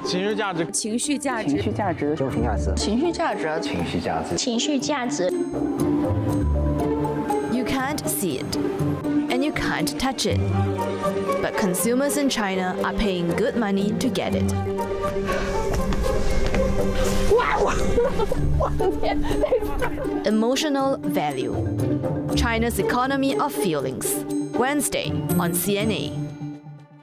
情绪价值， 情绪价值， 情绪价值， 精神价值， 情绪价值， 情绪价值， 情绪价值。 You can't see it, and you can't touch it, but consumers in China are paying good money to get it. Emotional value. China's economy of feelings. Wednesday on CNA.